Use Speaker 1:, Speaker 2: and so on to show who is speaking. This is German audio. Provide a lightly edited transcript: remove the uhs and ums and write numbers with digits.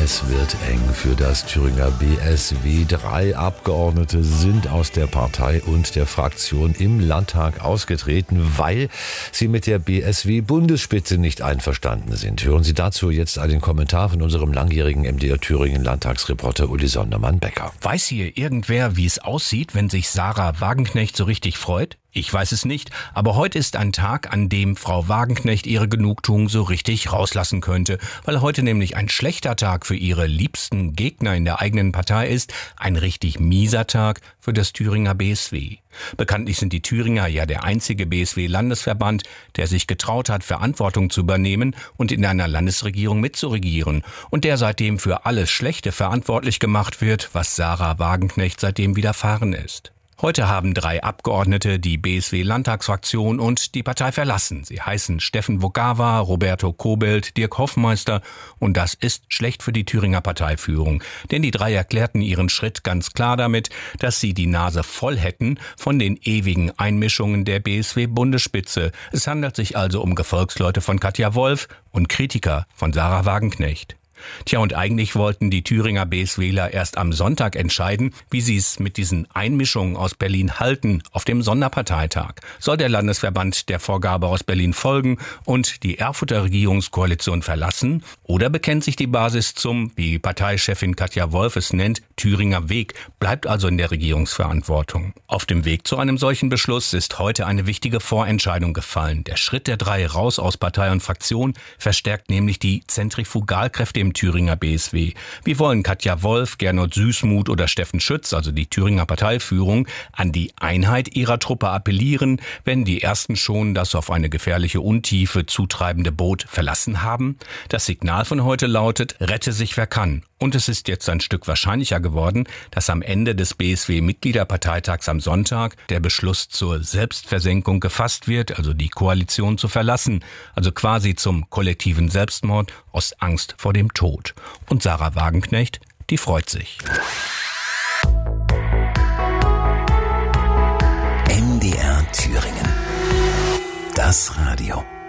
Speaker 1: Es wird eng für das Thüringer BSW. 3 Abgeordnete sind aus der Partei und der Fraktion im Landtag ausgetreten, weil sie mit der BSW-Bundesspitze nicht einverstanden sind. Hören Sie dazu jetzt einen Kommentar von unserem langjährigen MDR Thüringen-Landtagsreporter Uli Sondermann-Becker.
Speaker 2: Weiß hier irgendwer, wie es aussieht, wenn sich Sarah Wagenknecht so richtig freut? Ich weiß es nicht, aber heute ist ein Tag, an dem Frau Wagenknecht ihre Genugtuung so richtig rauslassen könnte, weil heute nämlich ein schlechter Tag für ihre liebsten Gegner in der eigenen Partei ist, ein richtig mieser Tag für das Thüringer BSW. Bekanntlich sind die Thüringer ja der einzige BSW-Landesverband, der sich getraut hat, Verantwortung zu übernehmen und in einer Landesregierung mitzuregieren und der seitdem für alles Schlechte verantwortlich gemacht wird, was Sarah Wagenknecht seitdem widerfahren ist. Heute haben 3 Abgeordnete die BSW-Landtagsfraktion und die Partei verlassen. Sie heißen Steffen Vogava, Roberto Kobelt, Dirk Hoffmeister und das ist schlecht für die Thüringer Parteiführung. Denn die 3 erklärten ihren Schritt ganz klar damit, dass sie die Nase voll hätten von den ewigen Einmischungen der BSW-Bundesspitze. Es handelt sich also um Gefolgsleute von Katja Wolf und Kritiker von Sarah Wagenknecht. Tja, und eigentlich wollten die Thüringer BSWler erst am Sonntag entscheiden, wie sie es mit diesen Einmischungen aus Berlin halten auf dem Sonderparteitag. Soll der Landesverband der Vorgabe aus Berlin folgen und die Erfurter Regierungskoalition verlassen? Oder bekennt sich die Basis zum, wie Parteichefin Katja Wolf es nennt, Thüringer Weg, bleibt also in der Regierungsverantwortung? Auf dem Weg zu einem solchen Beschluss ist heute eine wichtige Vorentscheidung gefallen. Der Schritt der 3 raus aus Partei und Fraktion verstärkt nämlich die Zentrifugalkräfte im Thüringer BSW. Wie wollen Katja Wolf, Gernot Süßmuth oder Steffen Schütz, also die Thüringer Parteiführung, an die Einheit ihrer Truppe appellieren, wenn die ersten schon das auf eine gefährliche Untiefe zutreibende Boot verlassen haben? Das Signal von heute lautet, rette sich wer kann. Und es ist jetzt ein Stück wahrscheinlicher geworden, dass am Ende des BSW-Mitgliederparteitags am Sonntag der Beschluss zur Selbstversenkung gefasst wird, also die Koalition zu verlassen, also quasi zum kollektiven Selbstmord aus Angst vor dem Tod. Und Sarah Wagenknecht, die freut sich.
Speaker 3: MDR Thüringen. Das Radio.